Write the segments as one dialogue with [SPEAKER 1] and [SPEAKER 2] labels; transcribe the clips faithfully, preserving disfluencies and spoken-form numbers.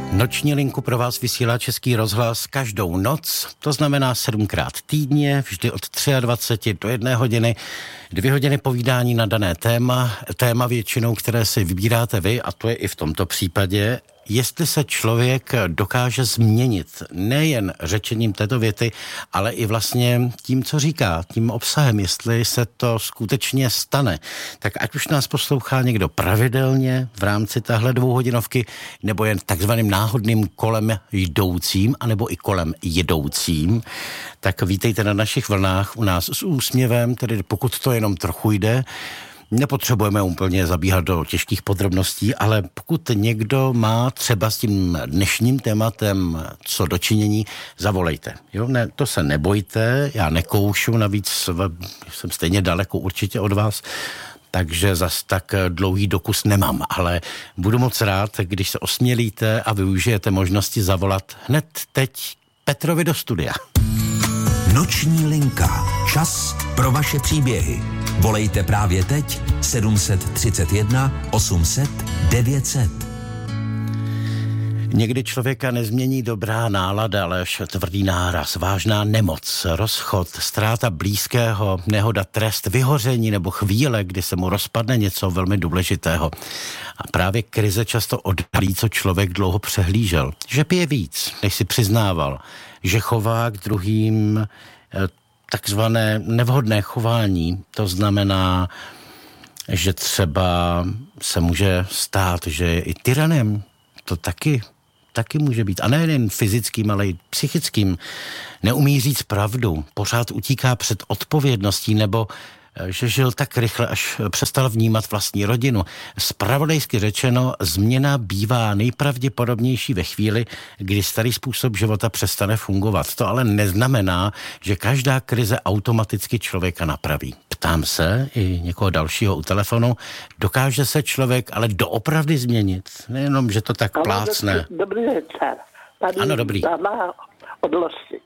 [SPEAKER 1] Noční linku pro vás vysílá Český rozhlas každou noc, to znamená sedmkrát týdně, vždy od dvacet tři do jedné hodiny, dvě hodiny povídání na dané téma, téma většinou, které si vybíráte vy, a to je i v tomto případě, jestli se člověk dokáže změnit nejen řečením této věty, ale i vlastně tím, co říká, tím obsahem, jestli se to skutečně stane. Tak ať už nás poslouchá někdo pravidelně v rámci téhle dvouhodinovky, nebo jen takzvaným náhodným kolem jdoucím, anebo i kolem jedoucím, tak vítejte na našich vlnách u nás s úsměvem, tedy pokud to jenom trochu jde. Nepotřebujeme úplně zabíhat do těžkých podrobností, ale pokud někdo má třeba s tím dnešním tématem co dočinění, zavolejte. Jo, ne, to se nebojte, já nekoušu, navíc jsem stejně daleko určitě od vás, takže zas tak dlouhý dokus nemám, ale budu moc rád, když se osmělíte a využijete možnosti zavolat hned teď Petrovi do studia.
[SPEAKER 2] Noční linka. Čas pro vaše příběhy. Volejte právě teď sedm set třicet jedna osm set devět set.
[SPEAKER 1] Někdy člověka nezmění dobrá nálada, ale až tvrdý náraz, vážná nemoc, rozchod, ztráta blízkého, nehoda, trest, vyhoření nebo chvíle, kdy se mu rozpadne něco velmi důležitého. A právě krize často odhalí, co člověk dlouho přehlížel. Že pije víc, než si přiznával, že chová k druhým takzvané nevhodné chování. To znamená, že třeba se může stát, že je i tyranem. To taky, taky může být. A nejen fyzickým, ale i psychickým. Neumí říct pravdu. Pořád utíká před odpovědností nebo že žil tak rychle, až přestal vnímat vlastní rodinu. Zpravodajsky řečeno, změna bývá nejpravděpodobnější ve chvíli, kdy starý způsob života přestane fungovat. To ale neznamená, že každá krize automaticky člověka napraví. Ptám se i někoho dalšího u telefonu, dokáže se člověk ale doopravdy změnit? Nejenom, že to tak ano, plácne.
[SPEAKER 3] Dobrý večer. Tady
[SPEAKER 1] ano, dobrý.
[SPEAKER 3] Odlostík.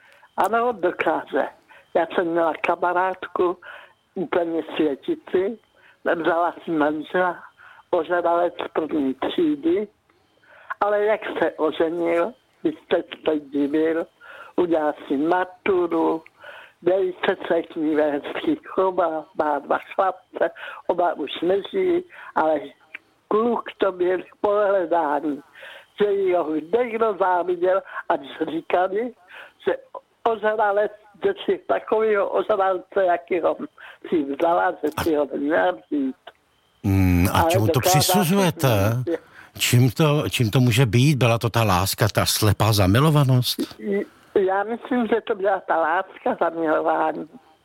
[SPEAKER 3] Ano, dokáže. Já jsem měla kamarádku, úplně světici, vzala si manžela, ožralec první třídy, ale jak se oženil, vy jste se divil, udělal si maturu, velice se k ní hezky chová, má dva chlapce, oba už nežijí, ale kluk to byl k pohledání, že jeho někdo záviděl, ať říkali, že ožralec, že si takovýho ožralce, jakýho si vzala, že si ho měl vzít.
[SPEAKER 1] Mm, a čemu to přisuzujete? Čím to, čím to může být? Byla to ta láska, ta slepá zamilovanost?
[SPEAKER 3] Já myslím, že to byla ta láska zamilování.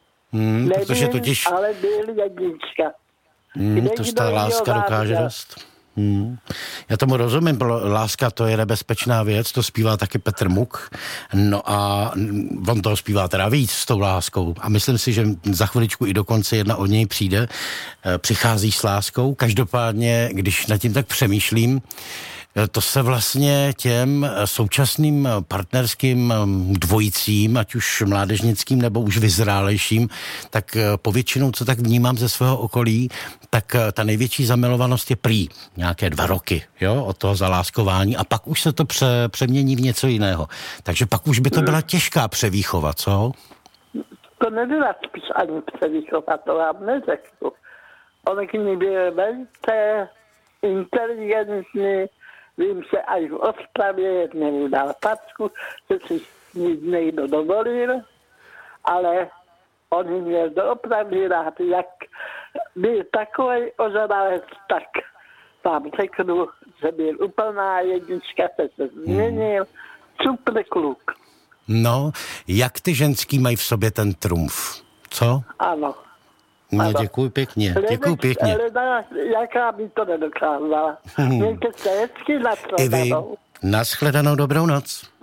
[SPEAKER 1] Mm,
[SPEAKER 3] Nebyl,
[SPEAKER 1] protože totiž...
[SPEAKER 3] ale byl jednička.
[SPEAKER 1] Mm, to ta láska dokáže dost. Hmm. Já tomu rozumím, láska to je nebezpečná věc, to zpívá taky Petr Muk, no a on toho zpívá teda víc s tou láskou a myslím si, že za chviličku i dokonce jedna od něj přijde, přichází s láskou, každopádně, když nad tím tak přemýšlím, to se vlastně těm současným partnerským dvojicím, ať už mládežnickým nebo už vyzrálejším, tak povětšinou, co tak vnímám ze svého okolí, tak ta největší zamilovanost je prý nějaké dva roky, jo, od toho zaláskování a pak už se to pře, přemění v něco jiného. Takže pak už by to byla těžká převýchova, co?
[SPEAKER 3] To nebyla spíš ani převýchova, to vám neřeknu. On k ní byl velice inteligentní. Vím se, až v Ostravě jednému dal packu, že si nic někdo dovolil, ale on měl doopravdy rád, jak byl takový ožralec, tak vám řeknu, že byl úplná jednička, se se změnil, super kluk.
[SPEAKER 1] No, jak ty ženský mají v sobě ten trumf, co?
[SPEAKER 3] Ano.
[SPEAKER 1] No, děkuji pěkně, děkuji pěkně.
[SPEAKER 3] Leda, jaká by to nedokázala. Mějte se hezky,
[SPEAKER 1] I vy, nashledanou, dobrou noc.